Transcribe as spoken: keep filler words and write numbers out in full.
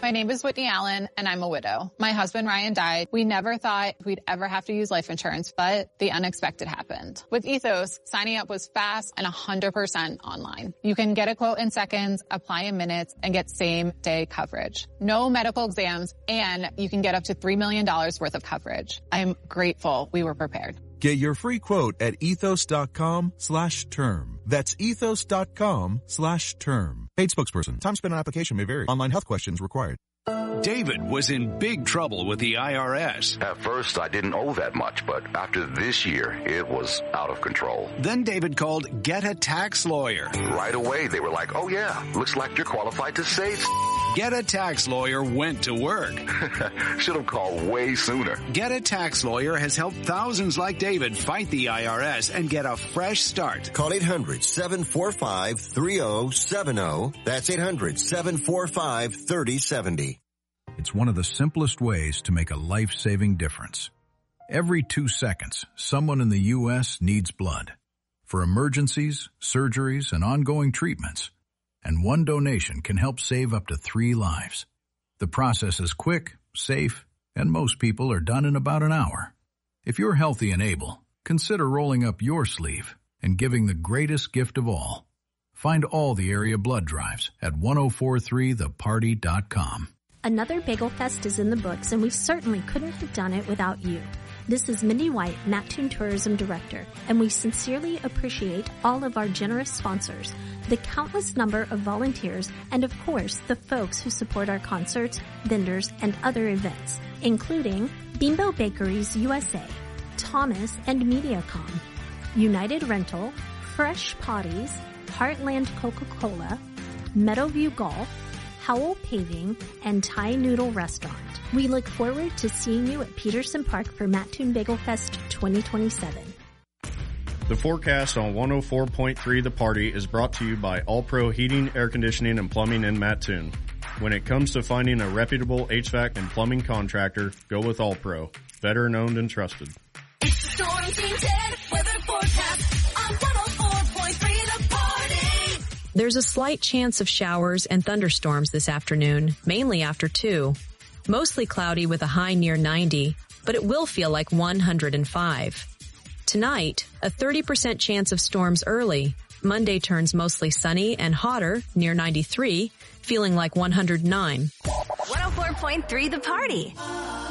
My name is Whitney Allen, and I'm a widow. My husband, Ryan, died. We never thought we'd ever have to use life insurance, but the unexpected happened. With Ethos, signing up was fast and one hundred percent online. You can get a quote in seconds, apply in minutes, and get same-day coverage. No medical exams, and you can get up to three million dollars worth of coverage. I'm grateful we were prepared. Get your free quote at ethos.com slash term. That's ethos.com slash term. Paid spokesperson. Time spent on application may vary. Online health questions required. David was in big trouble with the I R S. At first, I didn't owe that much, but after this year, it was out of control. Then David called Get a Tax Lawyer. Right away, they were like, oh yeah, looks like you're qualified to save. Get a Tax Lawyer went to work. Should have called way sooner. Get a Tax Lawyer has helped thousands like David fight the I R S and get a fresh start. Call eight hundred, seven four five, three oh seven oh. That's eight hundred, seven four five, three oh seven oh. It's one of the simplest ways to make a life-saving difference. Every two seconds, someone in the U S needs blood for emergencies, surgeries, and ongoing treatments. And one donation can help save up to three lives. The process is quick, safe, and most people are done in about an hour. If you're healthy and able, consider rolling up your sleeve and giving the greatest gift of all. Find all the area blood drives at ten forty-three the party dot com. Another Bagel Fest is in the books, and we certainly couldn't have done it without you. This is Mindy White, Mattoon Tourism Director, and we sincerely appreciate all of our generous sponsors, the countless number of volunteers, and of course, the folks who support our concerts, vendors, and other events, including Bimbo Bakeries U S A, Thomas and MediaCom, United Rental, Fresh Potties, Heartland Coca-Cola, Meadowview Golf, Howell Paving, and Thai Noodle Restaurant. We look forward to seeing you at Peterson Park for Mattoon Bagel Fest twenty twenty-seven. The forecast on one oh four point three The Party is brought to you by All Pro Heating, Air Conditioning, and Plumbing in Mattoon. When it comes to finding a reputable H V A C and plumbing contractor, go with All Pro. Veteran owned and trusted. It's the Storm Team ten weather forecast on one oh four point three The Party. There's a slight chance of showers and thunderstorms this afternoon, mainly after two. Mostly cloudy with a high near ninety, but it will feel like one hundred five. Tonight, a thirty percent chance of storms early. Monday turns mostly sunny and hotter, near ninety-three, feeling like one hundred nine. one oh four point three The Party.